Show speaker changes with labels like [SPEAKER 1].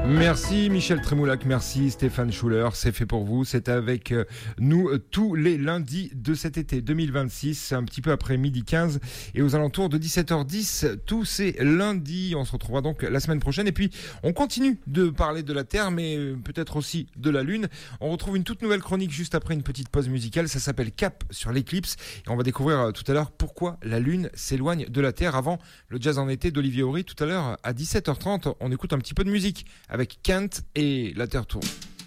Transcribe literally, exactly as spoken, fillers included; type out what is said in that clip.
[SPEAKER 1] Merci Michel Trémoulac, merci Stéphane Schuller, c'est fait pour vous, c'est avec nous tous les lundis de cet été deux mille vingt-six, un petit peu après midi quinze et aux alentours de dix-sept heures dix, tous ces lundis. On se retrouvera donc la semaine prochaine et puis on continue de parler de la Terre mais peut-être aussi de la Lune. On retrouve une toute nouvelle chronique juste après une petite pause musicale, ça s'appelle Cap sur l'éclipse et on va découvrir tout à l'heure pourquoi la Lune s'éloigne de la Terre. Avant le jazz en été d'Olivier Horry tout à l'heure à dix-sept heures trente, on écoute un petit peu de musique avec Kent et la Terre tourne.